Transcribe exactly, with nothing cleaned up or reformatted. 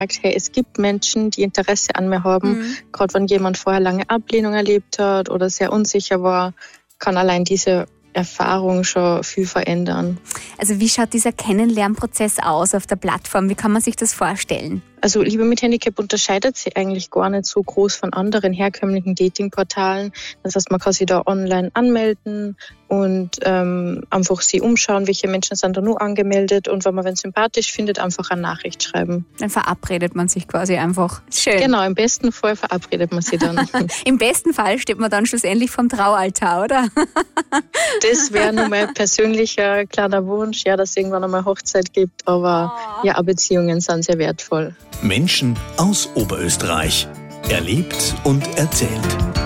hey, es gibt Menschen, die Interesse an mir haben. Mhm. Gerade wenn jemand vorher lange Ablehnung erlebt hat oder sehr unsicher war, kann allein diese Erfahrung schon viel verändern. Also wie schaut dieser Kennenlernprozess aus auf der Plattform? Wie kann man sich das vorstellen? Also Liebe mit Handicap unterscheidet sich eigentlich gar nicht so groß von anderen herkömmlichen Datingportalen. Das heißt, man kann sich da online anmelden und ähm, einfach sich umschauen, welche Menschen sind da nur angemeldet und wenn man wen sympathisch findet, einfach eine Nachricht schreiben. Dann verabredet man sich quasi einfach. Schön. Genau, im besten Fall verabredet man sich dann. Im besten Fall steht man dann schlussendlich vom Traualtar, oder? Das wäre nur mein persönlicher kleiner Wunsch, ja, dass es irgendwann einmal Hochzeit gibt, aber oh. ja, Beziehungen sind sehr wertvoll. Menschen aus Oberösterreich. Erlebt und erzählt.